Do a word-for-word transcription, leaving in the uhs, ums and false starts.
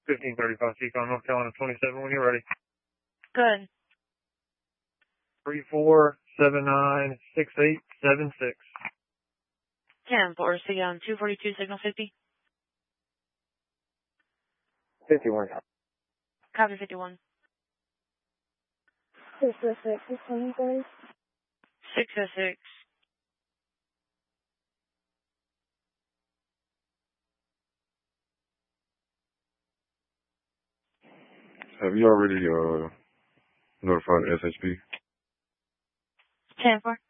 fifteen thirty-five Seacon, North Carolina twenty-seven, when you're ready. Good. three four seven nine six eight seven six. ten four, Seacon two forty-two, signal fifty. fifty-one. Copy fifty-one. six oh six, this one, guys. six oh six. Have you already uh, notified S H P? ten four.